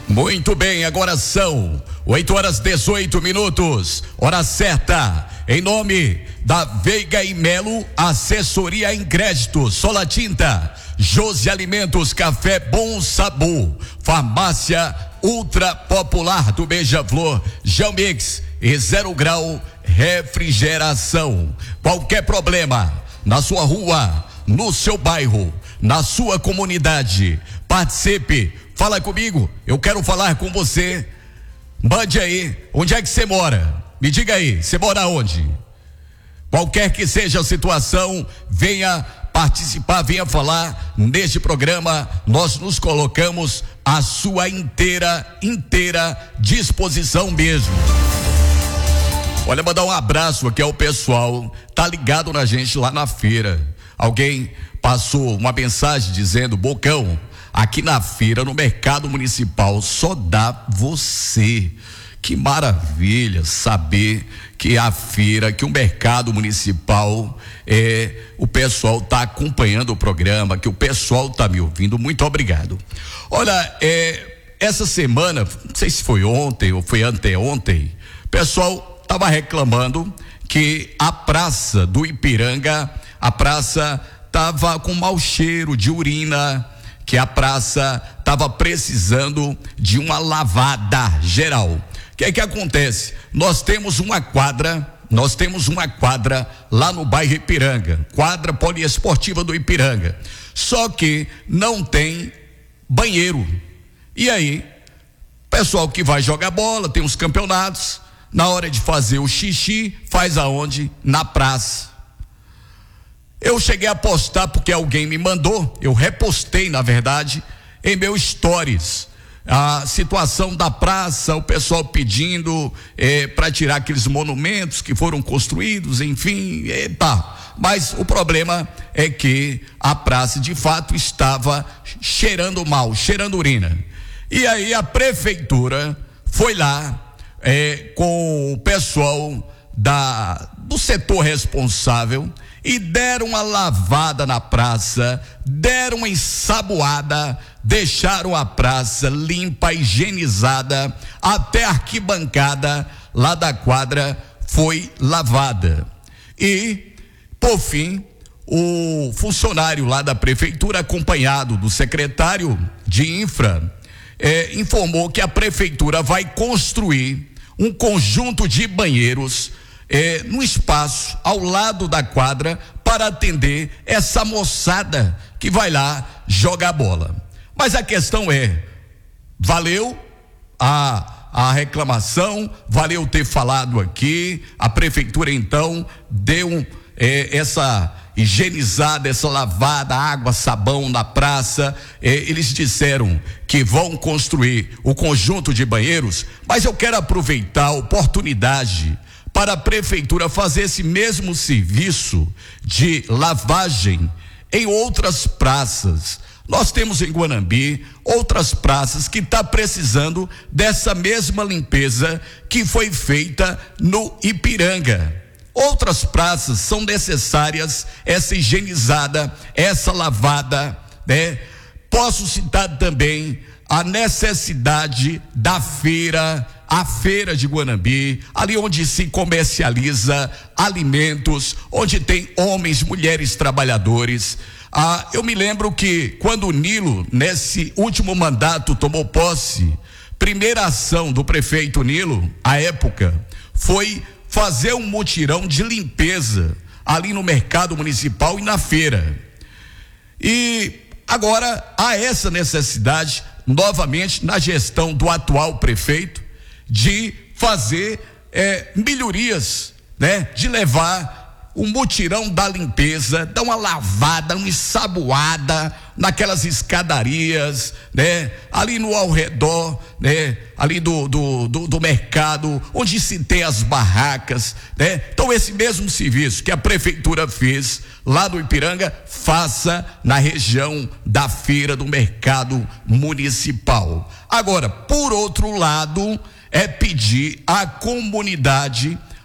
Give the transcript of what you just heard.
Muito bem, agora são 8h18, hora certa. Em nome da Veiga e Melo, assessoria em crédito, Sola Tinta, Josi Alimentos, Café Bom Sabor, Farmácia Ultra Popular do Beija-Flor, Gelmix e Zero Grau Refrigeração. Qualquer problema na sua rua, no seu bairro, na sua comunidade, participe, fala comigo, eu quero falar com você. Mande aí, onde é que você mora? Me diga aí, você mora onde? Qualquer que seja a situação, venha participar, venha falar neste programa. Nós nos colocamos à sua inteira disposição mesmo. Olha, mandar um abraço aqui ao pessoal, tá ligado na gente lá na feira. Alguém passou uma mensagem dizendo: Bocão, aqui na feira, no mercado municipal, só dá você. Que maravilha saber que a feira, que o mercado municipal, o pessoal tá acompanhando o programa, que o pessoal tá me ouvindo. Muito obrigado. Olha, essa semana, não sei se foi ontem ou foi anteontem, o pessoal tava reclamando que a praça do Ipiranga, a praça tava com mau cheiro de urina, que a praça tava precisando de uma lavada geral. O que é que acontece? Nós temos uma quadra lá no bairro Ipiranga, quadra poliesportiva do Ipiranga, só que não tem banheiro. E aí, pessoal que vai jogar bola, tem uns campeonatos, na hora de fazer o xixi, faz aonde? Na praça. Eu cheguei a postar porque alguém me mandou, eu repostei na verdade, em meu stories, a situação da praça, o pessoal pedindo para tirar aqueles monumentos que foram construídos, enfim, tá. Mas o problema é que a praça de fato estava cheirando mal, cheirando urina. E aí a prefeitura foi lá com o pessoal do setor responsável e deram uma lavada na praça, deram uma ensaboada, deixaram a praça limpa, higienizada, até a arquibancada lá da quadra foi lavada. E, por fim, o funcionário lá da prefeitura, acompanhado do secretário de infra, informou que a prefeitura vai construir um conjunto de banheiros no espaço ao lado da quadra para atender essa moçada que vai lá jogar bola. Mas a questão valeu a reclamação, valeu ter falado aqui, a prefeitura então deu essa higienizada, essa lavada, água, sabão na praça. Eles disseram que vão construir o conjunto de banheiros, mas eu quero aproveitar a oportunidade para a prefeitura fazer esse mesmo serviço de lavagem em outras praças. Nós temos em Guanambi outras praças que tá precisando dessa mesma limpeza que foi feita no Ipiranga. Outras praças são necessárias essa higienizada, essa lavada, né? Posso citar também a necessidade da feira, a feira de Guanambi, ali onde se comercializa alimentos, onde tem homens, mulheres, trabalhadores. Eu me lembro que quando o Nilo, nesse último mandato, tomou posse, primeira ação do prefeito Nilo, à época, foi fazer um mutirão de limpeza ali no mercado municipal e na feira. E agora há essa necessidade, novamente, na gestão do atual prefeito, de fazer melhorias, né? De levar um mutirão da limpeza, dar uma lavada, uma ensaboada naquelas escadarias, né? Ali no ao redor, né? Ali do mercado, onde se tem as barracas, né? Então esse mesmo serviço que a prefeitura fez lá no Ipiranga, faça na região da feira do mercado municipal. Agora, por outro lado, pedir à comunidade